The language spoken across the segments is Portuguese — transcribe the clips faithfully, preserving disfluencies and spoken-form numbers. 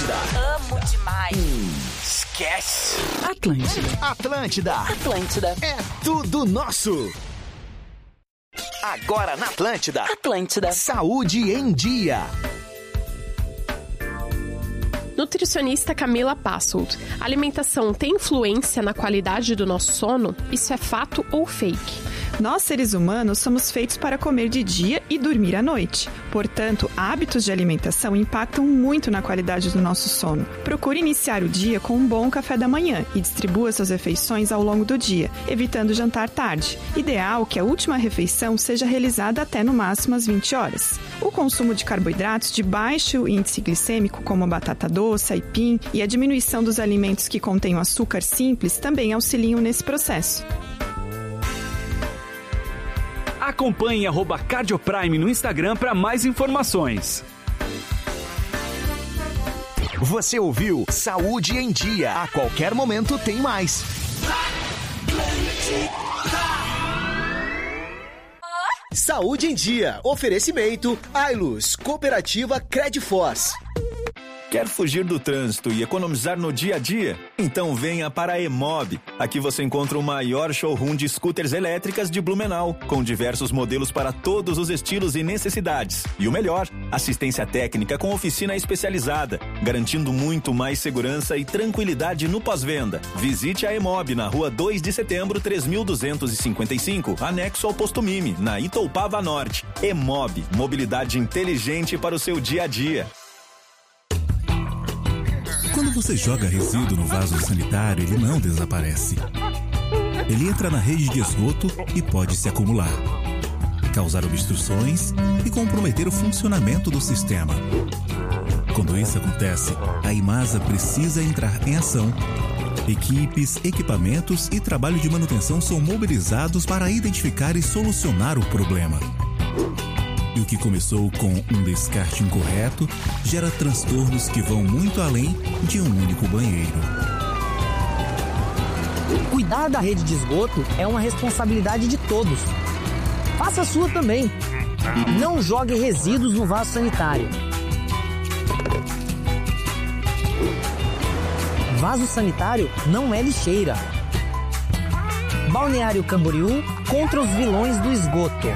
Atlântida. Amo demais. Hum, esquece. Atlântida. Atlântida. Atlântida. É tudo nosso. Agora na Atlântida. Atlântida. Saúde em Dia. Nutricionista Camila Passold. A alimentação tem influência na qualidade do nosso sono? Isso é fato ou fake? Nós, seres humanos, somos feitos para comer de dia e dormir à noite. Portanto, hábitos de alimentação impactam muito na qualidade do nosso sono. Procure iniciar o dia com um bom café da manhã e distribua suas refeições ao longo do dia, evitando jantar tarde. Ideal que a última refeição seja realizada até no máximo às vinte horas. O consumo de carboidratos de baixo índice glicêmico, como a batata doce, aipim, e a diminuição dos alimentos que contêm açúcar simples também auxiliam nesse processo. Acompanhe arroba Cardioprime no Instagram para mais informações. Você ouviu Saúde em Dia. A qualquer momento tem mais. Saúde em Dia. Oferecimento Ailus, Cooperativa Credforce. Quer fugir do trânsito e economizar no dia a dia? Então venha para a Emob. Aqui você encontra o maior showroom de scooters elétricas de Blumenau, com diversos modelos para todos os estilos e necessidades. E o melhor, assistência técnica com oficina especializada, garantindo muito mais segurança e tranquilidade no pós-venda. Visite a Emob na rua dois de setembro, três mil duzentos e cinquenta e cinco, anexo ao Posto Mime, na Itoupava Norte. Emob, mobilidade inteligente para o seu dia a dia. Quando você joga resíduo no vaso sanitário, ele não desaparece. Ele entra na rede de esgoto e pode se acumular, causar obstruções e comprometer o funcionamento do sistema. Quando isso acontece, a Imasa precisa entrar em ação. Equipes, equipamentos e trabalho de manutenção são mobilizados para identificar e solucionar o problema. E o que começou com um descarte incorreto gera transtornos que vão muito além de um único banheiro. Cuidar da rede de esgoto é uma responsabilidade de todos. Faça a sua também. Não jogue resíduos no vaso sanitário. Vaso sanitário não é lixeira. Balneário Camboriú contra os vilões do esgoto.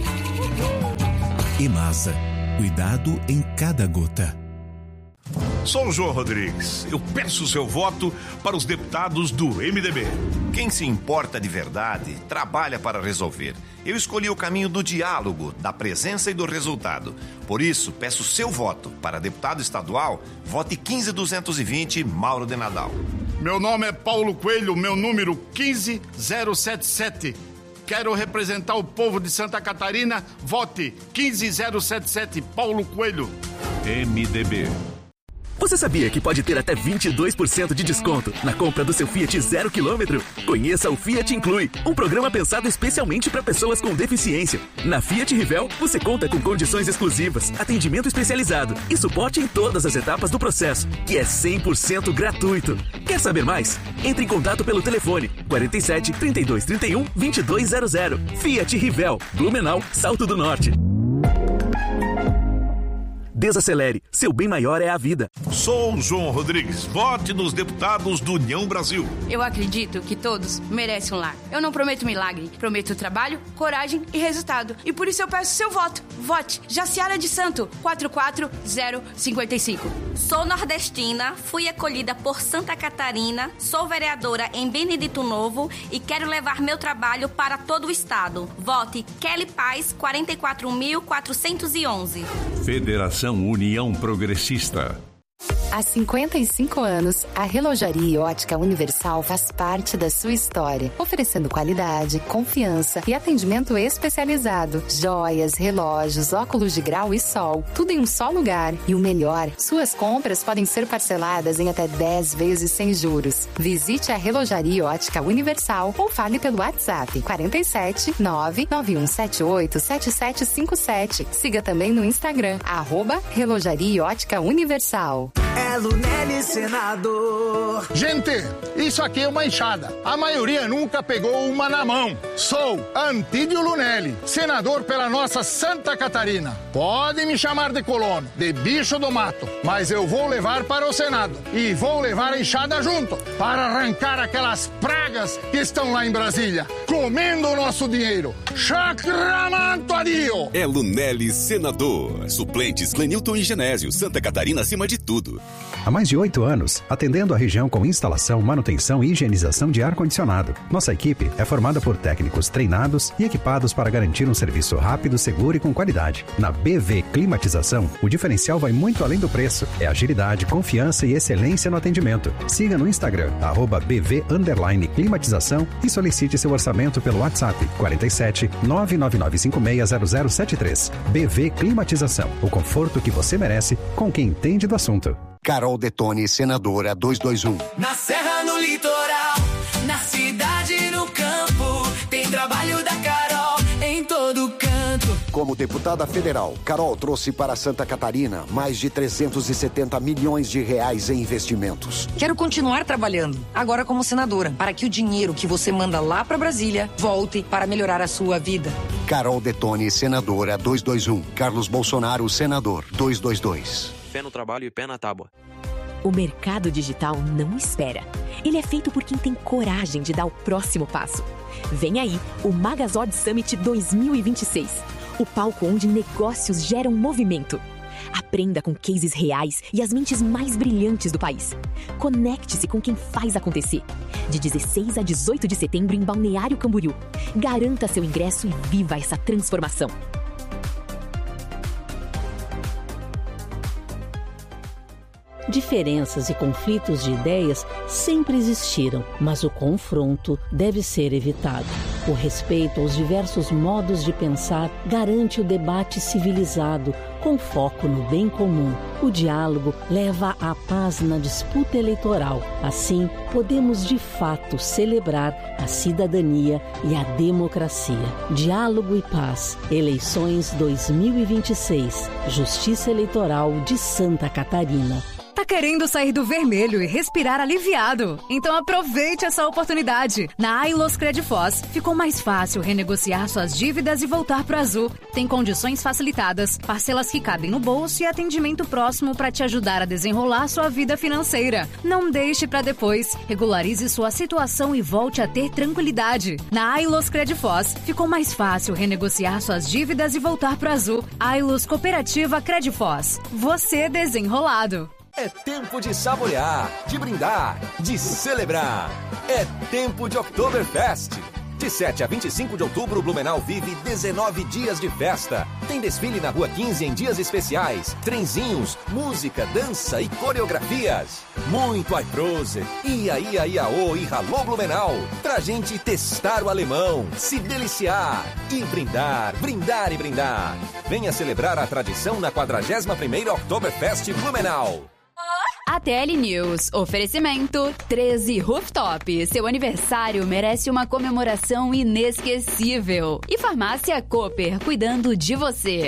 Imasa, cuidado em cada gota. Sou o João Rodrigues. Eu peço o seu voto para os deputados do M D B. Quem se importa de verdade, trabalha para resolver. Eu escolhi o caminho do diálogo, da presença e do resultado. Por isso, peço seu voto para deputado estadual. Vote quinze duzentos e vinte, Mauro de Nadal. Meu nome é Paulo Coelho, meu número quinze zero sete sete. Quero representar o povo de Santa Catarina. Vote quinze zero sete sete, Paulo Coelho. M D B. Você sabia que pode ter até vinte e dois por cento de desconto na compra do seu Fiat zero quilômetro? Conheça o Fiat Inclui, um programa pensado especialmente para pessoas com deficiência. Na Fiat Rivel, você conta com condições exclusivas, atendimento especializado e suporte em todas as etapas do processo, que é cem por cento gratuito. Quer saber mais? Entre em contato pelo telefone quarenta e sete, trinta e dois, trinta e um, vinte e dois zero zero. Fiat Rivel, Blumenau, Salto do Norte. Desacelere, seu bem maior é a vida. Sou João Rodrigues, vote nos deputados do União Brasil. Eu acredito que todos merecem um lar. Eu não prometo milagre, prometo trabalho, coragem e resultado. E por isso eu peço seu voto. Vote Jaciara de Santo, quatro quatro zero cinco cinco. Sou nordestina, fui acolhida por Santa Catarina, sou vereadora em Benedito Novo e quero levar meu trabalho para todo o estado. Vote Kelly Paz, quarenta e quatro mil quatrocentos e onze. Federação União Progressista. Há cinquenta e cinco anos, a Relojaria Ótica Universal faz parte da sua história, oferecendo qualidade, confiança e atendimento especializado. Joias, relógios, óculos de grau e sol, tudo em um só lugar. E o melhor, suas compras podem ser parceladas em até dez vezes sem juros. Visite a Relojaria Ótica Universal ou fale pelo WhatsApp quarenta e sete, nove nove um sete oito, sete sete cinco sete. Siga também no Instagram, arroba Relojaria Ótica Universal. É Lunelli Senador. Gente, isso aqui é uma enxada. A maioria nunca pegou uma na mão. Sou Antídio Lunelli, senador pela nossa Santa Catarina. Pode me chamar de colono, de bicho do mato, mas eu vou levar para o Senado. E vou levar a enxada junto, para arrancar aquelas pragas que estão lá em Brasília, comendo o nosso dinheiro. Chacramanto adio! É Lunelli Senador. Suplentes Clenilton e Genésio. Santa Catarina acima de tudo. Há mais de oito anos, atendendo a região com instalação, manutenção e higienização de ar-condicionado. Nossa equipe é formada por técnicos treinados e equipados para garantir um serviço rápido, seguro e com qualidade. Na B V Climatização, o diferencial vai muito além do preço. É agilidade, confiança e excelência no atendimento. Siga no Instagram, arroba bv underline climatização e solicite seu orçamento pelo WhatsApp quarenta e sete, nove nove nove cinco seis zero zero sete três. B V Climatização, o conforto que você merece com quem entende do assunto. Carol Detone, senadora dois dois um. Na serra, no litoral, na cidade, no campo, tem trabalho da Carol em todo canto. Como deputada federal, Carol trouxe para Santa Catarina mais de trezentos e setenta milhões de reais em investimentos. Quero continuar trabalhando, agora como senadora, para que o dinheiro que você manda lá para Brasília volte para melhorar a sua vida. Carol Detone, senadora dois dois um. Carlos Bolsonaro, senador dois dois dois. Pé no trabalho e pé na tábua. O mercado digital não espera. Ele é feito por quem tem coragem de dar o próximo passo. Vem aí o Magazord Summit dois mil e vinte e seis. O palco onde negócios geram movimento. Aprenda com cases reais e as mentes mais brilhantes do país. Conecte-se com quem faz acontecer. De dezesseis a dezoito de setembro em Balneário Camboriú. Garanta seu ingresso e viva essa transformação. Diferenças e conflitos de ideias sempre existiram, mas o confronto deve ser evitado. O respeito aos diversos modos de pensar garante o debate civilizado, com foco no bem comum. O diálogo leva à paz na disputa eleitoral. Assim, podemos de fato celebrar a cidadania e a democracia. Diálogo e paz. Eleições dois mil e vinte e seis. Justiça Eleitoral de Santa Catarina. Tá querendo sair do vermelho e respirar aliviado? Então aproveite essa oportunidade. Na Ailos Credifós, ficou mais fácil renegociar suas dívidas e voltar pro azul. Tem condições facilitadas, parcelas que cabem no bolso e atendimento próximo para te ajudar a desenrolar sua vida financeira. Não deixe para depois. Regularize sua situação e volte a ter tranquilidade. Na Ailos Credifós, ficou mais fácil renegociar suas dívidas e voltar pro azul. Ailos Cooperativa Credifós. Você desenrolado. É tempo de saborear, de brindar, de celebrar. É tempo de Oktoberfest. De sete a vinte e cinco de outubro, Blumenau vive dezenove dias de festa. Tem desfile na Rua quinze em dias especiais, trenzinhos, música, dança e coreografias. Muito Aiprose, Ia Ia Iaô e Ralô Blumenau. Pra gente testar o alemão, se deliciar e brindar, brindar e brindar. Venha celebrar a tradição na quadragésima primeira Oktoberfest Blumenau. A T L News. Oferecimento treze Rooftop. Seu aniversário merece uma comemoração inesquecível. E Farmácia Cooper, cuidando de você.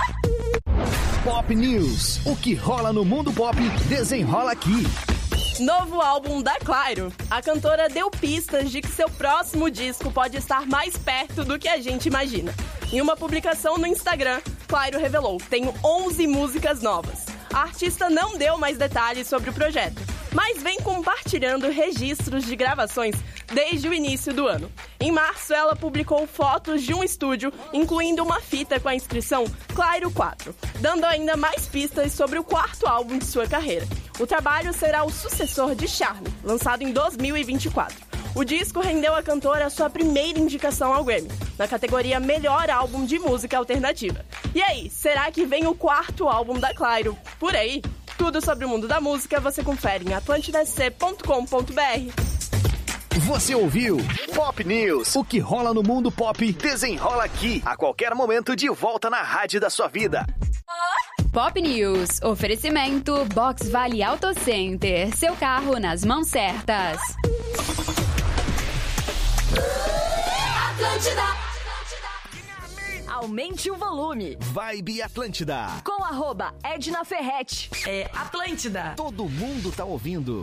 Pop News. O que rola no mundo pop, desenrola aqui. Novo álbum da Clairo. A cantora deu pistas de que seu próximo disco pode estar mais perto do que a gente imagina. Em uma publicação no Instagram, Clairo revelou que tem onze músicas novas. A artista não deu mais detalhes sobre o projeto, mas vem compartilhando registros de gravações desde o início do ano. Em março, ela publicou fotos de um estúdio, incluindo uma fita com a inscrição Clairo quatro, dando ainda mais pistas sobre o quarto álbum de sua carreira. O trabalho será o sucessor de Charme, lançado em dois mil e vinte e quatro. O disco rendeu à cantora a sua primeira indicação ao Grammy, na categoria Melhor Álbum de Música Alternativa. E aí, será que vem o quarto álbum da Clairo por aí? Tudo sobre o mundo da música você confere em atlântida c ponto com ponto b r. Você ouviu Pop News. O que rola no mundo pop, desenrola aqui. A qualquer momento, de volta na rádio da sua vida. Pop News. Oferecimento Box Vale Auto Center. Seu carro nas mãos certas. Atlântida. aumente o volume. Vibe Atlântida. Com arroba Edna Ferretti. É Atlântida. Todo mundo tá ouvindo.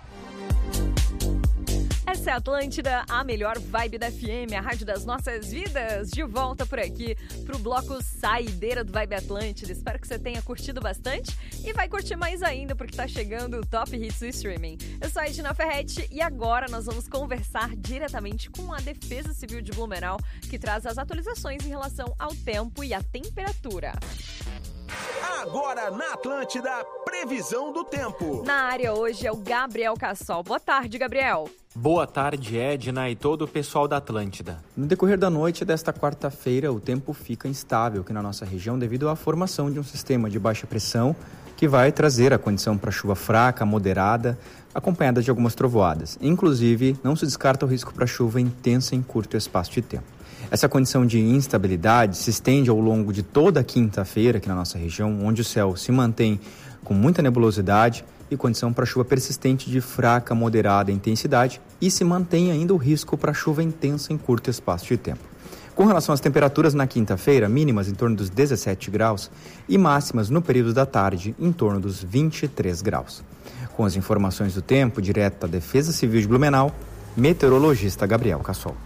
Essa é a Atlântida, a melhor vibe da F M, a rádio das nossas vidas. De volta por aqui pro bloco Saideira do Vibe Atlântida. Espero que você tenha curtido bastante e vai curtir mais ainda porque tá chegando o Top Hits do Streaming. Eu sou a Edna Ferretti e agora nós vamos conversar diretamente com a Defesa Civil de Blumenau, que traz as atualizações em relação ao tempo e à temperatura. Agora na Atlântida, previsão do tempo. Na área hoje é o Gabriel Cassol. Boa tarde, Gabriel. Boa tarde, Edna e todo o pessoal da Atlântida. No decorrer da noite desta quarta-feira, o tempo fica instável aqui na nossa região devido à formação de um sistema de baixa pressão que vai trazer a condição para chuva fraca, moderada, acompanhada de algumas trovoadas. Inclusive, não se descarta o risco para chuva intensa em curto espaço de tempo. Essa condição de instabilidade se estende ao longo de toda a quinta-feira aqui na nossa região, onde o céu se mantém com muita nebulosidade e condição para chuva persistente de fraca, moderada intensidade e se mantém ainda o risco para chuva intensa em curto espaço de tempo. Com relação às temperaturas na quinta-feira, mínimas em torno dos dezessete graus e máximas no período da tarde em torno dos vinte e três graus. Com as informações do tempo, direto da Defesa Civil de Blumenau, meteorologista Gabriel Cassol.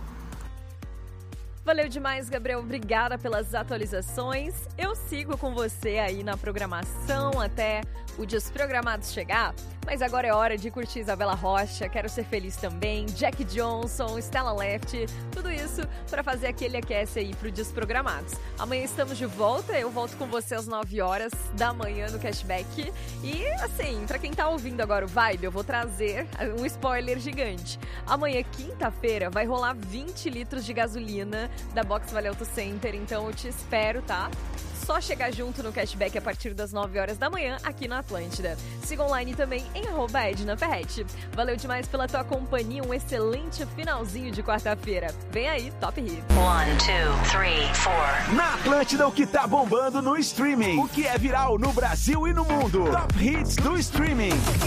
Valeu demais, Gabriel. Obrigada pelas atualizações. Eu sigo com você aí na programação até o Desprogramados chegar. Mas agora é hora de curtir Isabela Rocha, Quero Ser Feliz também, Jack Johnson, Stella Left, tudo isso para fazer aquele aquece aí pro Desprogramados. Amanhã estamos de volta, eu volto com você às nove horas da manhã no Cashback. E assim, para quem tá ouvindo agora o Vibe, eu vou trazer um spoiler gigante. Amanhã, quinta-feira, vai rolar vinte litros de gasolina da Box Vale Auto Center, então eu te espero, tá? Só chegar junto no Cashback a partir das nove horas da manhã aqui na Atlântida. Siga online também em arroba Edna Ferretti. Valeu demais pela tua companhia, um excelente finalzinho de quarta-feira. Vem aí, Top Hits. One, two, three, four. Na Atlântida, o que tá bombando no streaming. O que é viral no Brasil e no mundo. Top Hits do streaming.